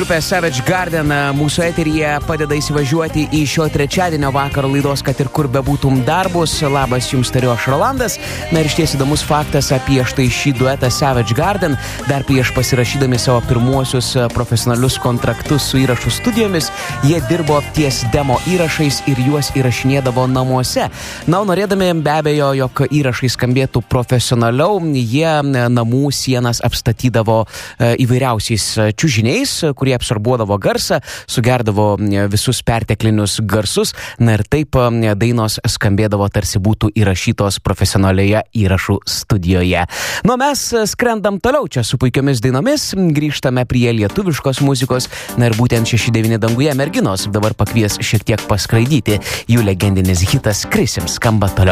grupė Savage Garden mūsų eteryje padeda įsivažiuoti į šio trečiadienio vakaro laidos, kad ir kur bebūtum darbus. Labas jums, tariu aš, Rolandas. Na ir išties įdomus faktas apie štai šį duetą Savage Garden. Dar prieš pasirašydami savo pirmuosius profesionalius kontraktus su įrašų studijomis, jie dirbo ties demo įrašais ir juos įrašinėdavo namuose. Na, o norėdami be abejo, jog įrašai skambėtų profesionaliau, jie namų sienas apstatydavo įvairiausiais čiužiniais, kurie absorbuodavo garsą, sugerdavo visus perteklinius garsus, na ir taip dainos skambėdavo tarsi būtų įrašytos profesionalioje įrašų studijoje. Nu, mes skrendam toliau čia su puikiomis dainomis, grįžtame prie lietuviškos muzikos, na ir būtent 6-9 danguje merginos dabar pakvies šiek tiek paskraidyti. Jų legendinis hitas Krisim skamba toliau.